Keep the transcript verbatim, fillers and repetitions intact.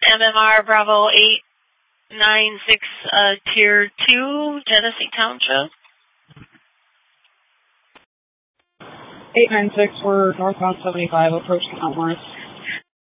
M M R Bravo eight nine six, uh, Tier two, Genesee Township. eight nine six, we're northbound seventy-five, approaching Mount Morris.